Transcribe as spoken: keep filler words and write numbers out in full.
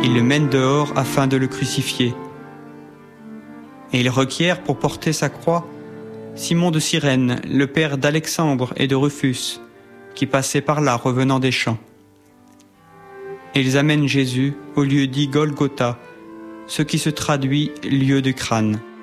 Ils le mènent dehors afin de le crucifier. Et ils requièrent pour porter sa croix Simon de Cyrène, le père d'Alexandre et de Rufus, qui passait par là revenant des champs. Et ils amènent Jésus au lieu dit Golgotha, ce qui se traduit lieu du crâne.